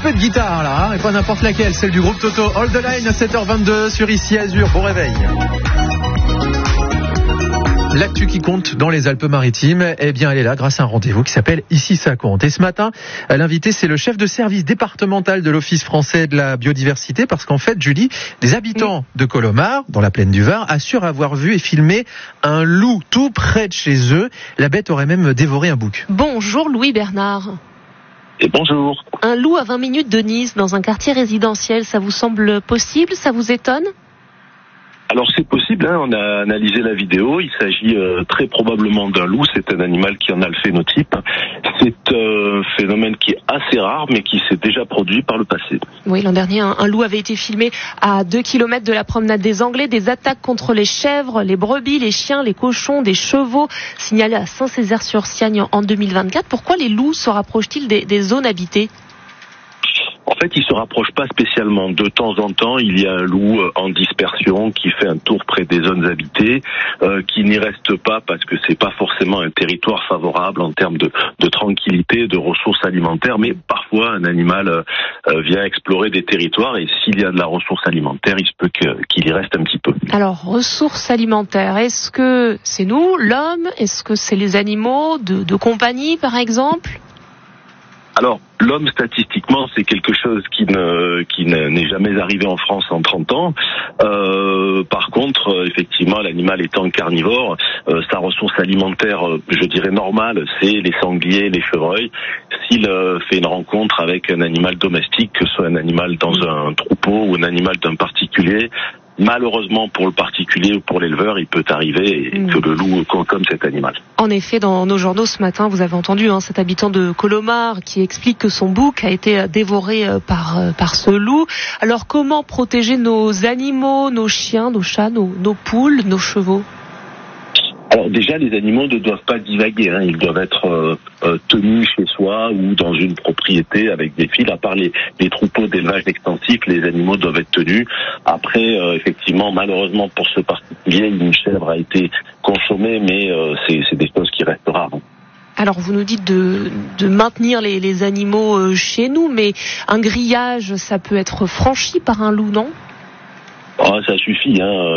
peu de guitare là, et pas n'importe laquelle, celle du groupe Toto. Hold the Line à 7h22 sur Ici Azur. Bon réveil. L'actu qui compte dans les Alpes-Maritimes, eh bien elle est là grâce à un rendez-vous qui s'appelle Ici ça compte. Et ce matin, l'invité c'est le chef de service départemental de l'Office français de la biodiversité, parce qu'en fait, Julie, des habitants de Colomars, dans la plaine du Var, assurent avoir vu et filmé un loup tout près de chez eux. La bête aurait même dévoré un bouc. Bonjour Louis Bernard. Et bonjour. Un loup à 20 minutes de Nice, dans un quartier résidentiel, ça vous semble possible? Ça vous étonne? Alors c'est possible, on a analysé la vidéo, il s'agit très probablement d'un loup, c'est un animal qui en a le phénotype. C'est un phénomène qui est assez rare mais qui s'est déjà produit par le passé. Oui, l'an dernier, un loup avait été filmé à 2 km de la promenade des Anglais. Des attaques contre les chèvres, les brebis, les chiens, les cochons, des chevaux signalés à Saint-Césaire-sur-Siagne en 2024. Pourquoi les loups se rapprochent-ils des zones habitées ? En fait, il se rapproche pas spécialement. De temps en temps, il y a un loup en dispersion qui fait un tour près des zones habitées, qui n'y reste pas parce que c'est pas forcément un territoire favorable en termes de tranquillité, de ressources alimentaires. Mais parfois, un animal vient explorer des territoires et s'il y a de la ressource alimentaire, il se peut qu'il y reste un petit peu. Alors, ressources alimentaires, est-ce que c'est nous, l'homme? Est-ce que c'est les animaux de compagnie, par exemple? Alors, l'homme, statistiquement, c'est quelque chose qui n'est jamais arrivé en France en 30 ans. Par contre, effectivement, l'animal étant carnivore, sa ressource alimentaire, je dirais normale, c'est les sangliers, les chevreuils. S'il fait une rencontre avec un animal domestique, que ce soit un animal dans un troupeau ou un animal d'un particulier, malheureusement pour le particulier ou pour l'éleveur, il peut arriver que le loup comme cet animal. En effet, dans nos journaux ce matin, vous avez entendu cet habitant de Colomars qui explique que son bouc a été dévoré par ce loup. Alors comment protéger nos animaux, nos chiens, nos chats, nos poules, nos chevaux ? Alors déjà, les animaux ne doivent pas divaguer, ils doivent être tenus chez soi ou dans une propriété avec des fils. À part les troupeaux d'élevage extensif, les animaux doivent être tenus. Après, effectivement, malheureusement pour ce particulier, une chèvre a été consommée, mais c'est des choses qui restent rares. Alors vous nous dites de maintenir les animaux chez nous, mais un grillage, ça peut être franchi par un loup, non ? Oh, ça suffit,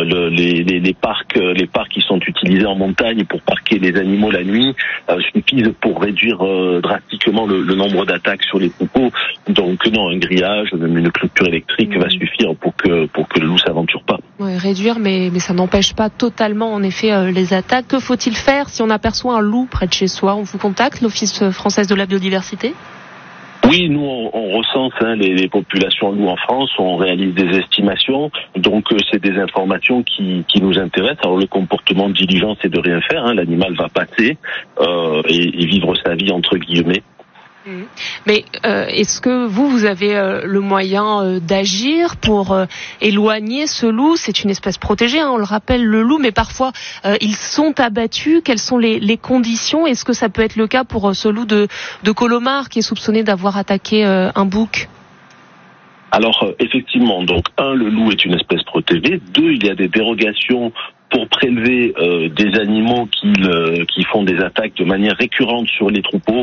les parcs qui sont utilisés en montagne pour parquer les animaux la nuit suffisent pour réduire drastiquement le nombre d'attaques sur les troupeaux. Donc non, un grillage, même une clôture électrique va suffire pour que le loup s'aventure pas. Ouais, réduire, mais ça n'empêche pas totalement en effet les attaques. Que faut-il faire si on aperçoit un loup près de chez soi? On vous contacte, l'Office français de la biodiversité? Oui, nous on recense les populations loups en France, on réalise des estimations, donc c'est des informations qui nous intéressent. Alors le comportement diligent, c'est de rien faire, l'animal va passer et vivre sa vie entre guillemets. Mais est-ce que vous avez le moyen d'agir pour éloigner ce loup? C'est une espèce protégée, on le rappelle, le loup, mais parfois ils sont abattus. Quelles sont les conditions? Est-ce que ça peut être le cas pour ce loup de Colomars qui est soupçonné d'avoir attaqué un bouc? Alors effectivement, donc le loup est une espèce protégée. 2, il y a des dérogations pour prélever des animaux qui font des attaques de manière récurrente sur les troupeaux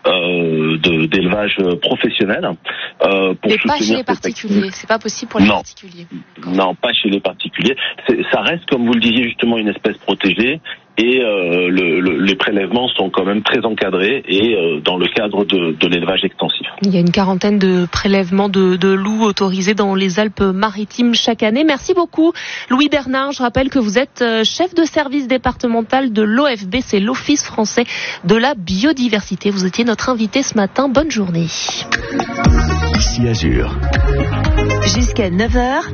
d'élevage professionnel. Mais pas chez les particuliers, c'est pas possible pour les particuliers. Non, pas chez les particuliers. Ça reste, comme vous le disiez justement, une espèce protégée. Et les prélèvements sont quand même très encadrés et dans le cadre de l'élevage extensif. Il y a une quarantaine de prélèvements de loups autorisés dans les Alpes-Maritimes chaque année. Merci beaucoup Louis Bernard. Je rappelle que vous êtes chef de service départemental de l'OFB, c'est l'Office français de la biodiversité. Vous étiez notre invité ce matin. Bonne journée. Ici Azur. Jusqu'à 9h.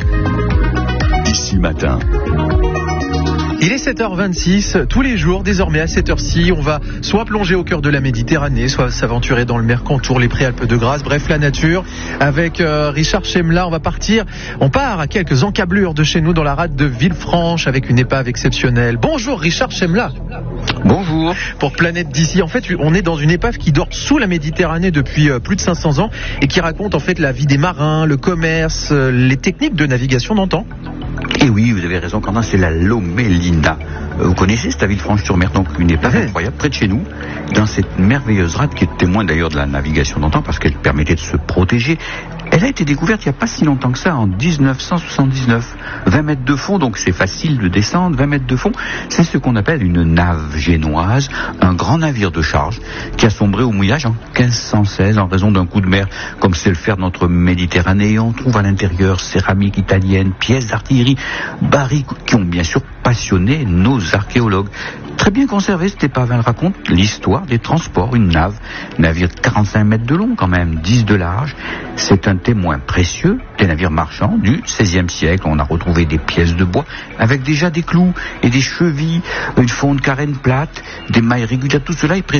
Ici Matin. Il est 7h26, tous les jours, désormais à cette heure-ci, on va soit plonger au cœur de la Méditerranée, soit s'aventurer dans le Mercantour, les Préalpes de Grasse, bref la nature. Avec Richard Chemla, on part à quelques encablures de chez nous dans la rade de Villefranche avec une épave exceptionnelle. Bonjour Richard Chemla. Bonjour. Pour Planète d'ici, en fait, on est dans une épave qui dort sous la Méditerranée depuis plus de 500 ans et qui raconte en fait la vie des marins, le commerce, les techniques de navigation d'antan. Et oui, vous avez raison, Quentin, c'est la Lomélina. Vous connaissez cette ville Franche-sur-Mer, donc une épave incroyable, près de chez nous, dans cette merveilleuse rade qui est témoin d'ailleurs de la navigation d'antan, parce qu'elle permettait de se protéger. Elle a été découverte il n'y a pas si longtemps que ça, en 1979. 20 mètres de fond, donc c'est facile de descendre. 20 mètres de fond, c'est ce qu'on appelle une nave génoise, un grand navire de charge qui a sombré au mouillage en 1516 en raison d'un coup de mer, comme c'est le faire de notre Méditerranée. Et on trouve à l'intérieur céramique italienne, pièces d'artillerie, barils qui ont bien sûr passionné nos archéologues. Très bien conservé, cette épave, elle raconte l'histoire des transports, une navire de 45 mètres de long quand même, 10 de large. C'est un témoin précieux des navires marchands du XVIe siècle. On a retrouvé des pièces de bois avec déjà des clous et des chevilles, une fond de carène plate, des mailles régulières, tout cela est présent.